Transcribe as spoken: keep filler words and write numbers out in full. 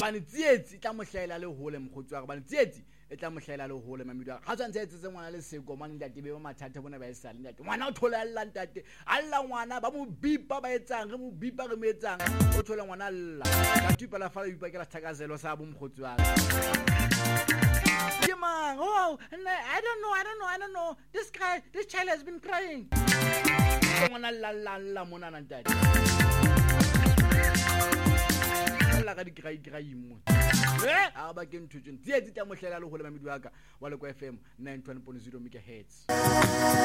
bane tsietsi tla mohlaela le hole mokgotsi wa bane tsietsi e tla mohlaela le hole mamedi wa ga tsantse etse ngwana le seko mane ntate be mathata bona ba isale ntate ngwana o thola alla ntate alla ngwana ba mo bipa ba etsang re mo bipa re mo etsang o thola ngwana alla ka tipa la fala bipa ke la thakazelo sa bo mokgotsi wa Kimang, oh, I don't know, I don't know, I don't know. This guy, this child has been crying. Ngwana la la la mona ntate. La ga di krai krai mo. Eh, a ba ke nthutseng. Tsietsi tla mohlela le hole mamedi wa ka wa le ko F M ninety-one point zero megahertz.